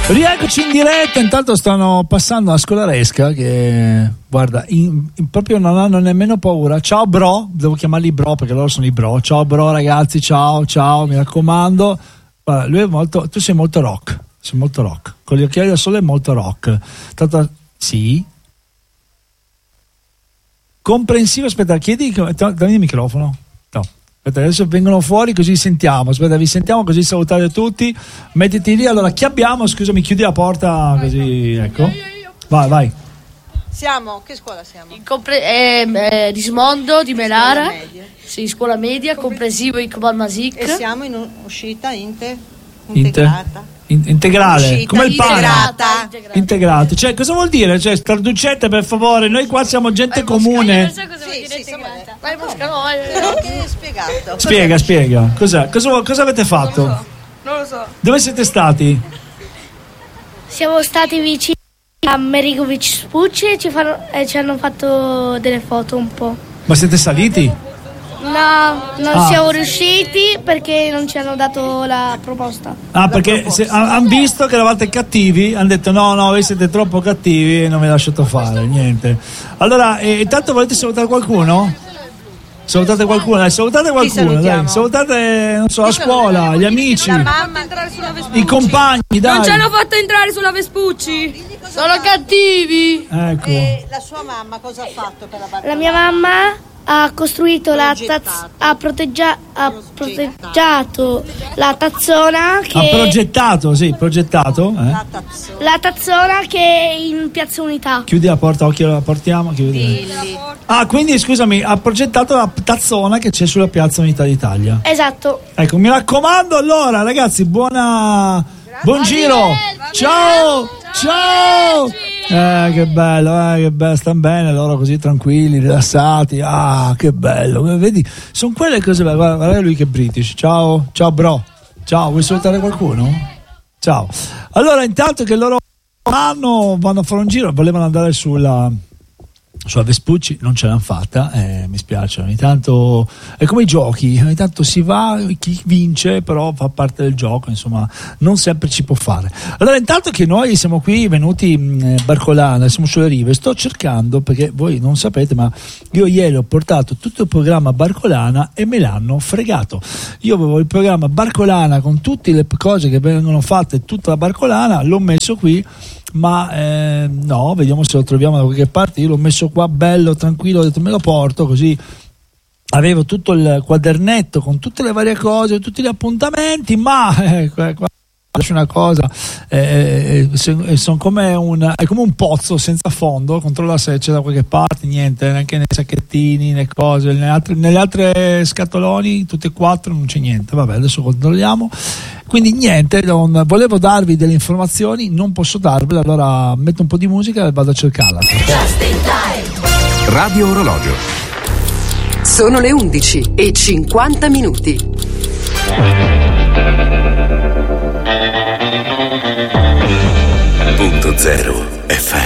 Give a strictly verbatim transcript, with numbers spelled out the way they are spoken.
Rieccoci in diretta. Intanto stanno passando la scolaresca che guarda in, in proprio non hanno nemmeno paura. Ciao bro, devo chiamarli bro perché loro sono i bro. Ciao bro ragazzi, ciao ciao, mi raccomando. Guarda, lui è molto, tu sei molto rock, sei molto rock, con gli occhiali da sole è molto rock. Tanto, sì, comprensivo. Aspetta, chiedi, dammi il microfono. No, aspetta, adesso vengono fuori così sentiamo. Aspetta, vi sentiamo così salutate tutti. Mettiti lì. Allora, chi abbiamo? Scusami, chiudi la porta così, ecco. Vai, vai. Siamo, che scuola siamo? In compre- eh, eh, Dismondo di Melara. Scuola media. Sì, scuola media, comprensivo Iqbal Masik. E siamo in uscita inte- Inte- integrata. in- integrale, Uscita, come il pane. integrata. Integrato. Cioè, cosa vuol dire? Cioè, traducete per favore, noi qua siamo gente comune. Non so cosa vuol dire integrata. Vai Mosca, no, vai. Però che è spiegato. Spiega, spiega. Cos'è? Cosa, cosa avete fatto? Non lo so. Non lo so. Dove siete stati? Siamo stati vicini a Amerigo Vespucci e ci, fanno, e ci hanno fatto delle foto un po'. Ma siete saliti? No, non Ah. siamo riusciti perché non ci hanno dato la proposta. Ah, perché hanno visto che eravate cattivi, hanno detto no, no, voi siete troppo cattivi e non vi lasciato fare, niente. Allora, eh, intanto volete salutare qualcuno? Salutate qualcuno, dai, salutate qualcuno, dai, salutate, non so, la scuola, gli amici, La mamma entrare sulla Vespucci. i compagni, dai. Non ci hanno fatto entrare sulla Vespucci. Sono cattivi. Ecco. E la sua mamma cosa ha fatto per la barca? La mia mamma ha costruito la taz- Progettato. ha, proteggia- ha proteggiato la tazzona che Ha progettato, sì, progettato. Eh. La tazzona. la tazzona che è in Piazza Unità. Chiudi la porta, occhio, la portiamo. Chiudi. Ah, quindi scusami, ha progettato la tazzona che c'è sulla Piazza Unità d'Italia. Esatto. Ecco, mi raccomando allora, ragazzi, buona buon giro. Ciao, ciao. Eh, che bello, eh, che bello, stanno bene loro così tranquilli, rilassati. Ah, che bello. Vedi, sono quelle cose belle. Guarda, guarda lui che British. Ciao, ciao bro. Ciao, vuoi salutare qualcuno? Ciao. Allora, intanto che loro vanno, vanno a fare un giro, volevano andare sulla sulla Vespucci, non ce l'hanno fatta, eh, mi spiace. Ogni tanto è come i giochi, ogni tanto si va, chi vince però fa parte del gioco, insomma non sempre ci può fare. Allora, intanto che noi siamo qui venuti in Barcolana, siamo sulle rive, sto cercando, perché voi non sapete, ma io ieri ho portato tutto il programma Barcolana e me l'hanno fregato. Io avevo il programma Barcolana con tutte le cose che vengono fatte, tutta la Barcolana, l'ho messo qui, ma eh, no, vediamo se lo troviamo da qualche parte. Io l'ho messo qua bello tranquillo, ho detto me lo porto, così avevo tutto il quadernetto con tutte le varie cose, tutti gli appuntamenti, ma eh, qua, qua faccio una cosa, eh, eh, sono come un, è come un pozzo senza fondo. Controlla se c'è da qualche parte, niente, neanche nei sacchettini né cose, nelle altre, nelle altre scatoloni tutte e quattro non c'è niente. Vabbè, adesso controlliamo. Quindi niente, non, volevo darvi delle informazioni, non posso darvele, allora metto un po' di musica e vado a cercarla. Radio Orologio. Sono le undici e cinquanta minuti. Punto zero F M.